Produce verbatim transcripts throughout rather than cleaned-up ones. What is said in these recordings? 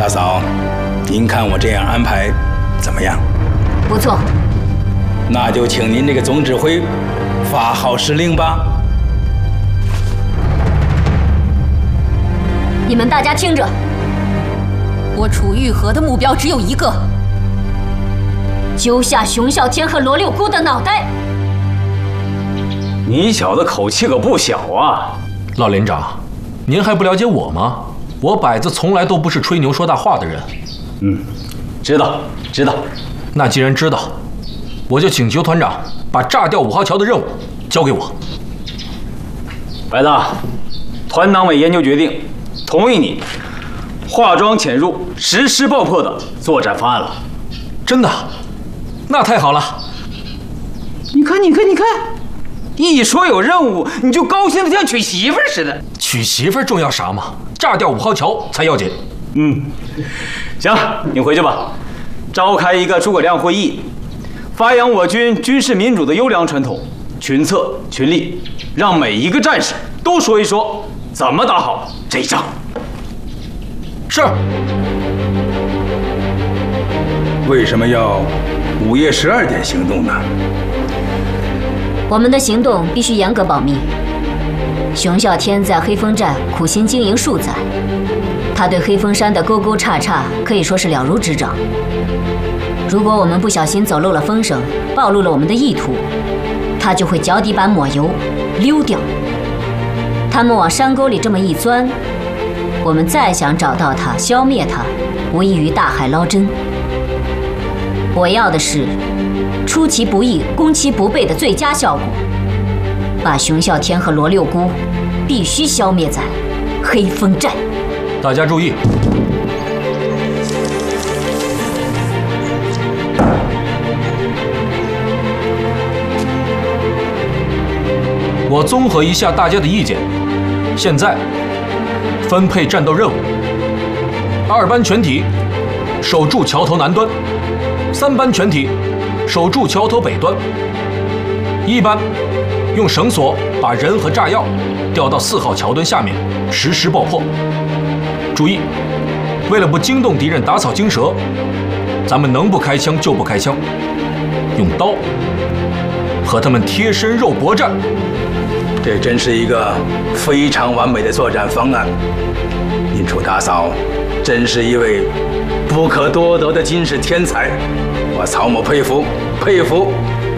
大嫂，您看我这样安排怎么样？ 不错。 那就请您这个总指挥发号施令吧。 你们大家听着，我楚玉和的目标只有一个：揪下熊啸天和罗六姑的脑袋。 你小子口气可不小啊！ 老连长，您还不了解我吗？我摆子从来都不是吹牛说大话的人。 嗯，知道知道。 那既然知道，我就请求团长把炸掉五号桥的任务交给我。 白子，团党委研究决定，同意你化妆潜入、实施爆破的作战方案了。 真的？那太好了！ 你看，你看，你看，一说有任务，你就高兴得像娶媳妇似的。 娶媳妇重要啥嘛？炸掉五号桥才要紧。 嗯，行，你回去吧，召开一个诸葛亮会议，发扬我军军事民主的优良传统，群策群力，让每一个战士都说一说怎么打好这一仗。 是。 为什么要午夜十二点行动呢？ 我们的行动必须严格保密。熊啸天在黑风寨苦心经营数载，他对黑风山的沟沟岔岔可以说是了如指掌。如果我们不小心走漏了风声，暴露了我们的意图，他就会脚底板抹油溜掉。他们往山沟里这么一钻，我们再想找到他消灭他，无异于大海捞针。我要的是出其不意攻其不备的最佳效果，把熊啸天和罗六姑必须消灭在黑风寨。 大家注意，我综合一下大家的意见，现在分配战斗任务：二班全体守住桥头南端，三班全体守住桥头北端，一班用绳索把人和炸药吊到四号桥墩下面，实施爆破。注意，为了不惊动敌人打草惊蛇，咱们能不开枪就不开枪，用刀和他们贴身肉搏战。 这真是一个非常完美的作战方案。您楚大嫂真是一位不可多得的军事天才，我曹某佩服佩服。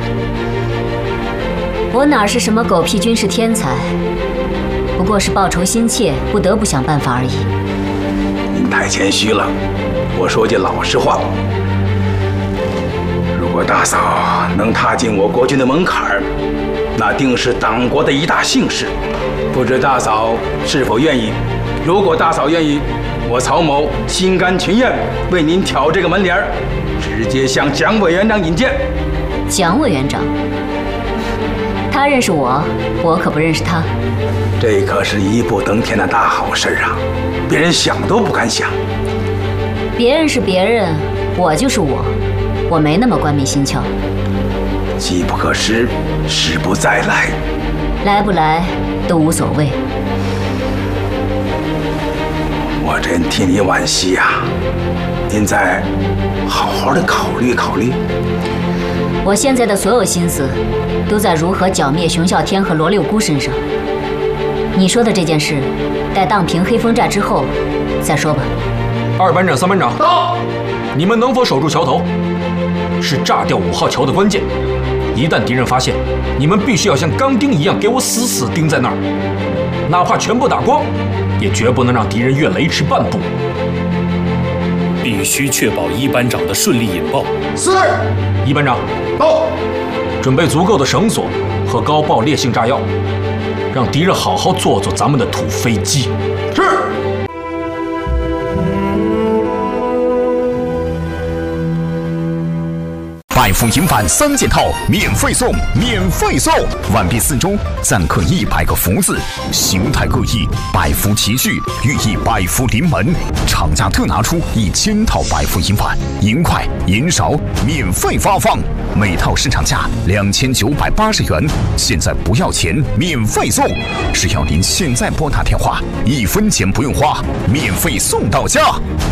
我哪是什么狗屁军事天才，不过是报仇心切，不得不想办法而已。 您太谦虚了，我说句老实话，如果大嫂能踏进我国军的门槛，那定是党国的一大幸事。不知大嫂是否愿意？如果大嫂愿意，我曹某心甘情愿为您挑这个门帘，直接向蒋委员长引荐。 蒋委员长，他认识我，我可不认识他。 这可是一步登天的大好事啊！别人想都不敢想。 别人是别人，我就是我，我没那么官迷心窍。 机不可失，时不再来， 来不来都无所谓。 我真替你惋惜呀！您再好好的考虑考虑。 我现在的所有心思都在如何剿灭熊啸天和罗六姑身上。你说的这件事，待荡平黑风寨之后再说吧。 二班长、三班长，到！你们能否守住桥头，是炸掉五号桥的关键。一旦敌人发现，你们必须要像钢钉一样给我死死钉在那儿，哪怕全部打光，也绝不能让敌人越雷池半步。 必须确保一班长的顺利引爆。 是。 一班长， 到。 准备足够的绳索和高爆烈性炸药，让敌人好好坐坐咱们的土飞机。 是。 百富银返三件套免费送，免费送！完毕四周，暂刻一百个福字，形态各异，百福齐聚，寓意百福临门。厂家特拿出一千套百富银返，银块、银勺免费发放，每套市场价两千九百八十元，现在不要钱，免费送！只要您现在拨打电话，一分钱不用花，免费送到家。